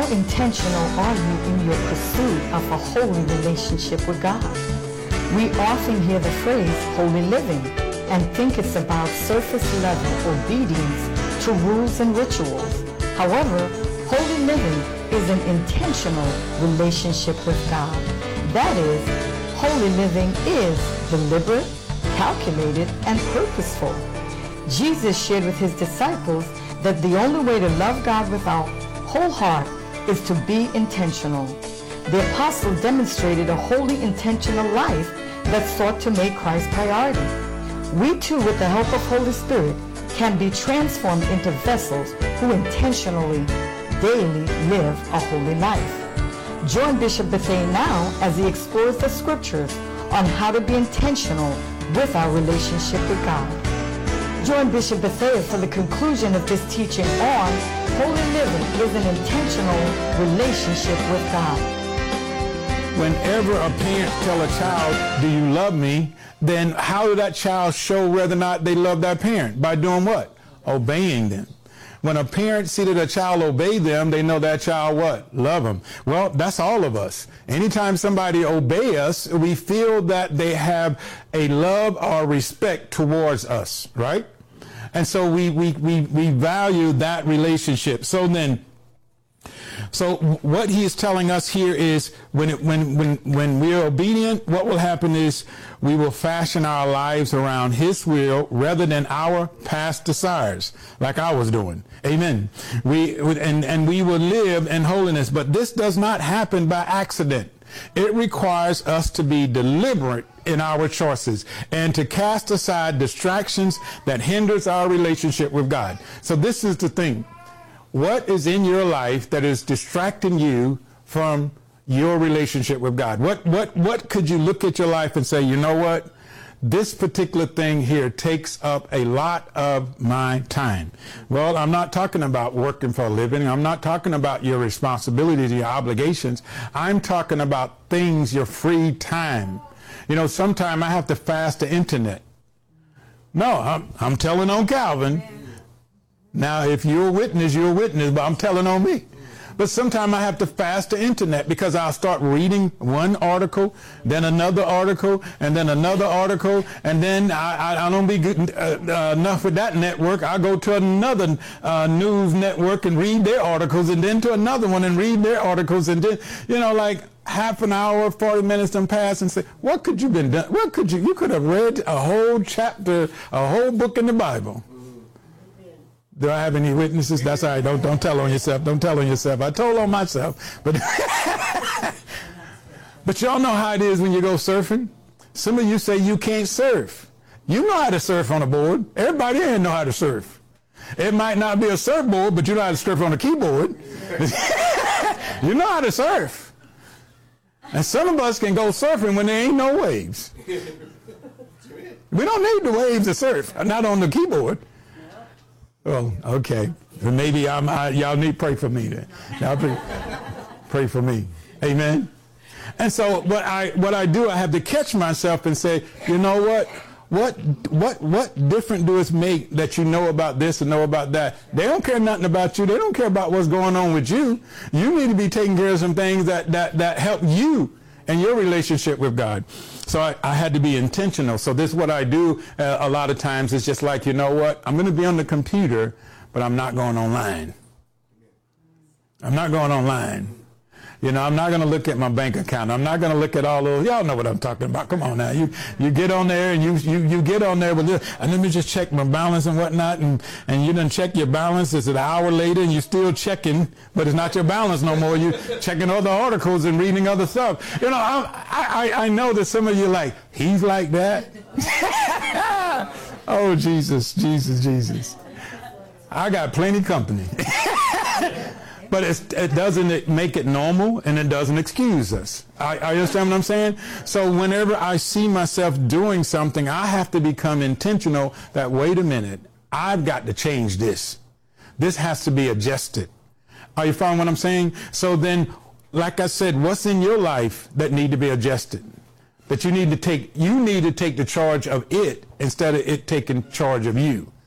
intentional are you in your pursuit of a holy relationship with God? We often hear the phrase holy living and think it's about surface level obedience to rules and rituals. However, holy living is an intentional relationship with God. That is, holy living is deliberate, calculated, and purposeful. Jesus shared with his disciples that the only way to love God with our whole heart is to be intentional. The apostle demonstrated a wholly intentional life that sought to make Christ priority. We too, with the help of Holy Spirit, can be transformed into vessels who intentionally, daily live a holy life. Join Bishop Bethea now as he explores the scriptures on how to be intentional with our relationship with God. Join Bishop Bethea for the conclusion of this teaching on holy living is an intentional relationship with God. Whenever a parent tell a child, do you love me? Then how does that child show whether or not they love that parent? By doing what? Obeying them. When a parent see that a child obey them, they know that child what? Love them. Well, that's all of us. Anytime somebody obey us, we feel that they have a love or respect towards us, right? And so we value that relationship. So what he is telling us here is when we're obedient, what will happen is we will fashion our lives around his will rather than our past desires, like I was doing. Amen. We will live in holiness, but this does not happen by accident. It requires us to be deliberate in our choices and to cast aside distractions that hinders our relationship with God. So this is the thing. What is in your life that is distracting you from your relationship with God? What could you look at your life and say, you know what? This particular thing here takes up a lot of my time. Well, I'm not talking about working for a living. I'm not talking about your responsibilities, your obligations. I'm talking about things, your free time. You know, sometimes I have to fast the internet. No, I'm telling on Calvin. Now, if you're a witness, you're a witness, but I'm telling on me. But sometimes I have to fast the internet because I'll start reading one article, then another article, and then another article, and then I don't be good enough with that network. I go to another news network and read their articles, and then to another one and read their articles, and then, you know, like half an hour, 40 minutes done pass and say, what could you been done? What could you could have read a whole chapter, a whole book in the Bible. Do I have any witnesses? That's all right. Don't tell on yourself. Don't tell on yourself. I told on myself. But but y'all know how it is when you go surfing. Some of you say you can't surf. You know how to surf on a board. Everybody ain't know how to surf. It might not be a surfboard, but you know how to surf on a keyboard. You know how to surf. And some of us can go surfing when there ain't no waves. We don't need the waves to surf. Not on the keyboard. Oh, okay. Maybe y'all need to pray for me then. Y'all pray for me. Amen. And so what I do, I have to catch myself and say, you know what? What different do it make that you know about this and know about that? They don't care nothing about you. They don't care about what's going on with you. You need to be taking care of some things that help you and your relationship with God. So I had to be intentional. So this is what I do a lot of times. It's just like, you know what? I'm going to be on the computer, but I'm not going online. I'm not going online. You know, I'm not going to look at my bank account. I'm not going to look at all those. Y'all know what I'm talking about. Come on now. You get on there and you get on there with this, and let me just check my balance and whatnot. And you done check your balance. It's an hour later and you're still checking, but it's not your balance no more. You're checking other articles and reading other stuff. You know, I know that some of you are like, he's like that. Oh, Jesus. I got plenty company. But it doesn't make it normal, and it doesn't excuse us. I understand what I'm saying? So whenever I see myself doing something, I have to become intentional that, wait a minute, I've got to change this. This has to be adjusted. Are you following what I'm saying? So then, like I said, what's in your life that need to be adjusted? That you need to take the charge of it instead of it taking charge of you.